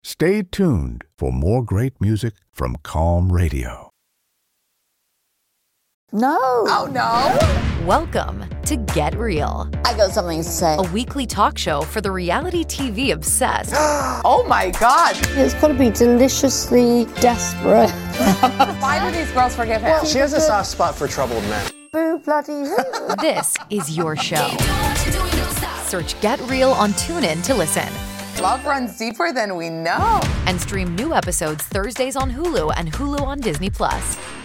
Stay tuned for more great music from Calm Radio. No. Oh, no. Welcome to Get Real. I got something to say. A weekly talk show for the reality TV obsessed. Oh, my God. It's got to be deliciously desperate. Why do these girls forgive him? She has a soft spot for troubled men. Boo bloody hoo. This is your show. Search Get Real on TuneIn to listen. Love runs deeper than we know. And stream new episodes Thursdays on Hulu and Hulu on Disney+.